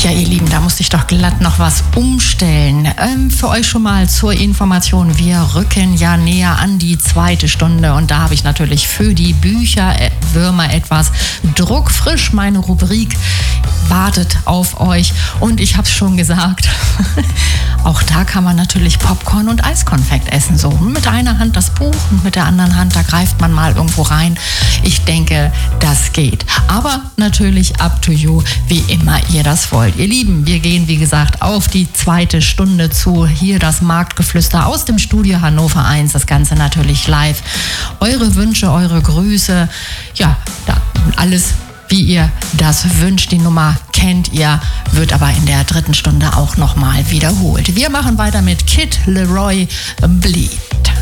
Ja, ihr Lieben, da musste ich doch glatt noch was umstellen. Für euch schon mal zur Information, wir rücken ja näher an die 2. Stunde und da habe ich natürlich für die Bücherwürmer etwas druckfrisch. Meine Rubrik wartet auf euch und ich habe es schon gesagt, auch da kann man natürlich Popcorn und Eiskonfekt essen. So mit einer Hand das Buch und mit der anderen Hand, da greift man mal irgendwo rein. Ich denke, das geht. Aber natürlich up to you, wie immer ihr das wollt. Ihr Lieben, wir gehen wie gesagt auf die 2. Stunde zu. Hier das Marktgeflüster aus dem Studio Hannover 1. Das Ganze natürlich live. Eure Wünsche, eure Grüße, ja, alles wie ihr das wünscht. Die Nummer kennt ihr, wird aber in der 3. Stunde auch nochmal wiederholt. Wir machen weiter mit Kid Leroy Bleed.